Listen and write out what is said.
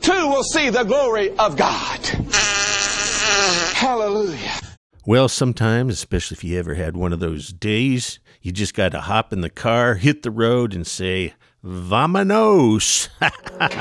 too will see the glory of God. Hallelujah. Well, sometimes, especially if you ever had one of those days, you just got to hop in the car, hit the road, and say, Vamonos.